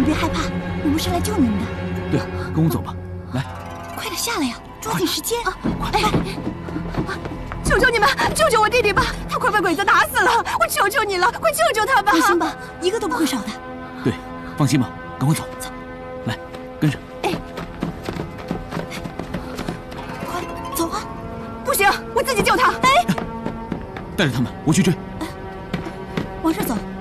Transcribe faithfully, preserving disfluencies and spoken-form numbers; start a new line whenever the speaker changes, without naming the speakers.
别害怕，我们是来救你们的。
对啊，跟我走吧，来，
快点下来呀，抓紧时间啊！
快！
哎，求求你们，救救我弟弟吧！他快被鬼子打死了，我求求你了，快救救他吧！放心吧，一个都不会少的。
对，放心吧，赶快走，
走，
来，跟上。
哎，快走啊！不行，我自己救他。哎，
带着他们，我去追。
往这走。